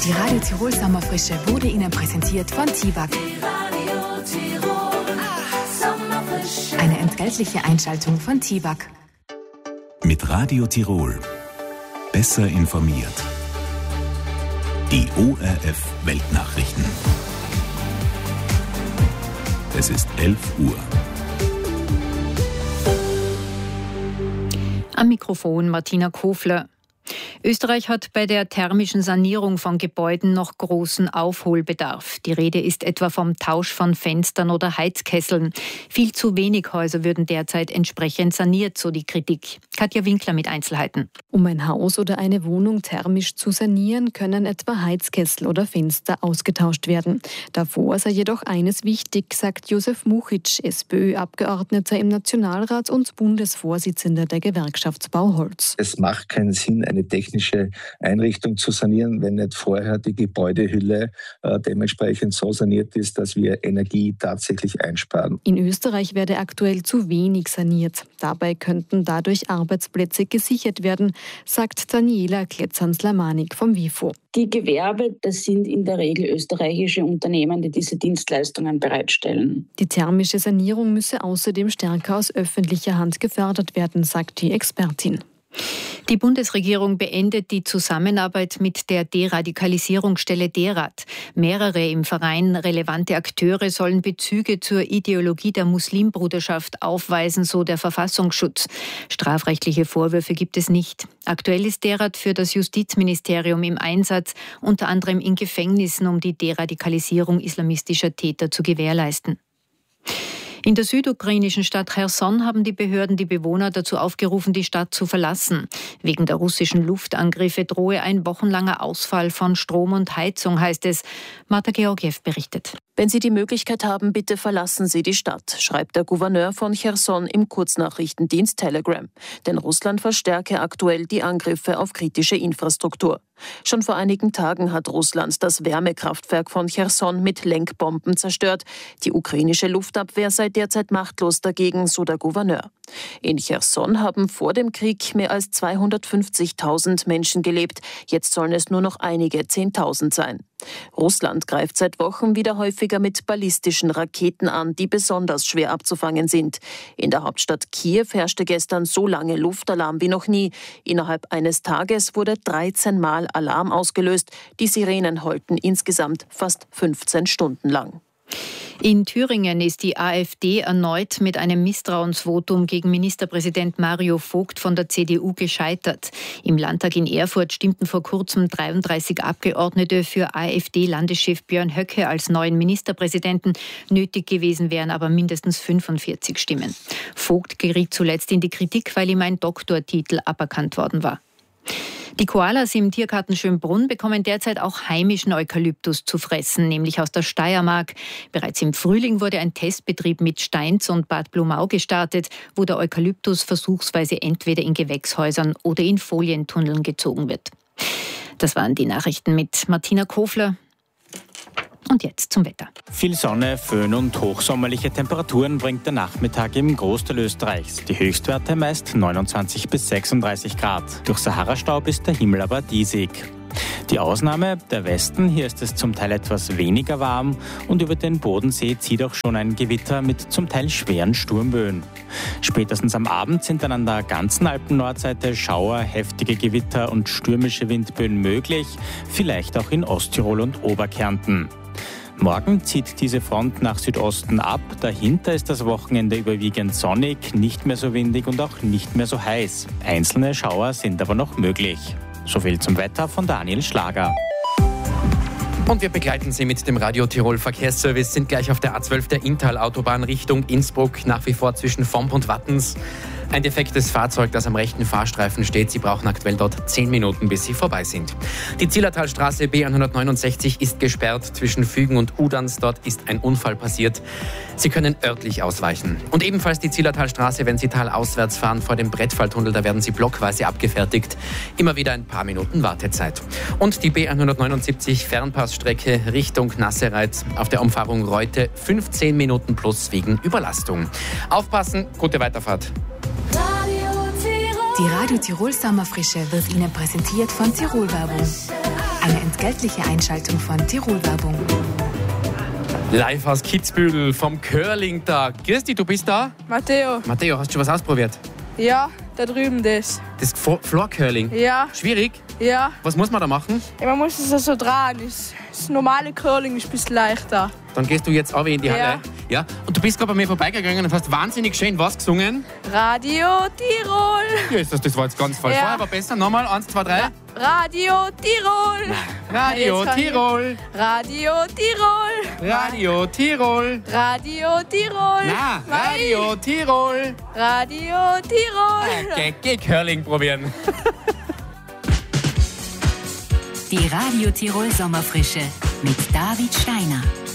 Die Radio Tirol Sommerfrische wurde Ihnen präsentiert von TIWAG. Eine entgeltliche Einschaltung von TIWAG. Mit Radio Tirol. Besser informiert. Die ORF Weltnachrichten. Es ist 11 Uhr. Am Mikrofon Martina Kofler. Österreich hat bei der thermischen Sanierung von Gebäuden noch großen Aufholbedarf. Die Rede ist etwa vom Tausch von Fenstern oder Heizkesseln. Viel zu wenig Häuser würden derzeit entsprechend saniert, so die Kritik. Katja Winkler mit Einzelheiten. Um ein Haus oder eine Wohnung thermisch zu sanieren, können etwa Heizkessel oder Fenster ausgetauscht werden. Davor sei jedoch eines wichtig, sagt Josef Muchitsch, SPÖ-Abgeordneter im Nationalrat und Bundesvorsitzender der Gewerkschaft Bauholz. Es macht keinen Sinn, eine technische Einrichtung zu sanieren, wenn nicht vorher die Gebäudehülle dementsprechend so saniert ist, dass wir Energie tatsächlich einsparen. In Österreich werde aktuell zu wenig saniert. Dabei könnten dadurch Arbeitsplätze gesichert werden, sagt Daniela Kletzan-Slamanik vom WIFO. Die Gewerbe, das sind in der Regel österreichische Unternehmen, die diese Dienstleistungen bereitstellen. Die thermische Sanierung müsse außerdem stärker aus öffentlicher Hand gefördert werden, sagt die Expertin. Die Bundesregierung beendet die Zusammenarbeit mit der Deradikalisierungsstelle DERAD. Mehrere im Verein relevante Akteure sollen Bezüge zur Ideologie der Muslimbruderschaft aufweisen, so der Verfassungsschutz. Strafrechtliche Vorwürfe gibt es nicht. Aktuell ist DERAD für das Justizministerium im Einsatz, unter anderem in Gefängnissen, um die Deradikalisierung islamistischer Täter zu gewährleisten. In der südukrainischen Stadt Cherson haben die Behörden die Bewohner dazu aufgerufen, die Stadt zu verlassen. Wegen der russischen Luftangriffe drohe ein wochenlanger Ausfall von Strom und Heizung, heißt es. Marta Georgiev berichtet. Wenn Sie die Möglichkeit haben, bitte verlassen Sie die Stadt, schreibt der Gouverneur von Cherson im Kurznachrichtendienst Telegram. Denn Russland verstärke aktuell die Angriffe auf kritische Infrastruktur. Schon vor einigen Tagen hat Russland das Wärmekraftwerk von Cherson mit Lenkbomben zerstört. Die ukrainische Luftabwehr sei derzeit machtlos dagegen, so der Gouverneur. In Cherson haben vor dem Krieg mehr als 250.000 Menschen gelebt. Jetzt sollen es nur noch einige 10.000 sein. Russland greift seit Wochen wieder häufiger mit ballistischen Raketen an, die besonders schwer abzufangen sind. In der Hauptstadt Kiew herrschte gestern so lange Luftalarm wie noch nie. Innerhalb eines Tages wurde 13 Mal Alarm ausgelöst. Die Sirenen heulten insgesamt fast 15 Stunden lang. In Thüringen ist die AfD erneut mit einem Misstrauensvotum gegen Ministerpräsident Mario Vogt von der CDU gescheitert. Im Landtag in Erfurt stimmten vor kurzem 33 Abgeordnete für AfD-Landeschef Björn Höcke als neuen Ministerpräsidenten. Nötig gewesen wären aber mindestens 45 Stimmen. Vogt geriet zuletzt in die Kritik, weil ihm ein Doktortitel aberkannt worden war. Die Koalas im Tiergarten Schönbrunn bekommen derzeit auch heimischen Eukalyptus zu fressen, nämlich aus der Steiermark. Bereits im Frühling wurde ein Testbetrieb mit Steins und Bad Blumau gestartet, wo der Eukalyptus versuchsweise entweder in Gewächshäusern oder in Folientunneln gezogen wird. Das waren die Nachrichten mit Martina Kofler. Und jetzt zum Wetter. Viel Sonne, Föhn und hochsommerliche Temperaturen bringt der Nachmittag im Großteil Österreichs. Die Höchstwerte meist 29 bis 36 Grad. Durch Sahara-Staub ist der Himmel aber diesig. Die Ausnahme, der Westen, hier ist es zum Teil etwas weniger warm und über den Bodensee zieht auch schon ein Gewitter mit zum Teil schweren Sturmböen. Spätestens am Abend sind dann an der ganzen Alpen-Nordseite Schauer, heftige Gewitter und stürmische Windböen möglich, vielleicht auch in Osttirol und Oberkärnten. Morgen zieht diese Front nach Südosten ab. Dahinter ist das Wochenende überwiegend sonnig, nicht mehr so windig und auch nicht mehr so heiß. Einzelne Schauer sind aber noch möglich. Soviel zum Wetter von Daniel Schlager. Und wir begleiten Sie mit dem Radio Tirol Verkehrsservice, sind gleich auf der A12 der Inntal-Autobahn Richtung Innsbruck, nach wie vor zwischen Vomp und Wattens. Ein defektes Fahrzeug, das am rechten Fahrstreifen steht. Sie brauchen aktuell dort 10 Minuten, bis Sie vorbei sind. Die Zillertalstraße B169 ist gesperrt zwischen Fügen und Udans. Dort ist ein Unfall passiert. Sie können örtlich ausweichen. Und ebenfalls die Zillertalstraße, wenn Sie talauswärts fahren, vor dem Brettfalltunnel, da werden Sie blockweise abgefertigt. Immer wieder ein paar Minuten Wartezeit. Und die B179 Fernpassstrecke Richtung Nassereit auf der Umfahrung Reute 15 Minuten plus wegen Überlastung. Aufpassen, gute Weiterfahrt. Die Radio Tirol Sommerfrische wird Ihnen präsentiert von Tirol Werbung. Eine Entgeltliche Einschaltung von Tirol-Werbung. Live aus Kitzbühel vom Curling-Tag. Grüß dich, du bist da? Matteo. Matteo, hast du schon was ausprobiert? Ja, da drüben das. Das Floor-Curling? Ja. Schwierig? Ja. Was muss man da machen? Ja, man muss es so dran. Das normale Curling ist ein bisschen leichter. Dann gehst du jetzt auch in die Halle. Ja. Und du bist gerade bei mir vorbeigegangen und hast wahnsinnig schön was gesungen. Radio Tirol. Ja, das war jetzt ganz falsch. Ja. Vorher war besser. Nochmal, 1, 2, 3. Radio Tirol. Radio Tirol. Radio Tirol. Radio Tirol. Radio Tirol. Na, Radio Tirol. Radio Tirol. Geh Curling probieren. Die Radio Tirol Sommerfrische mit David Steiner.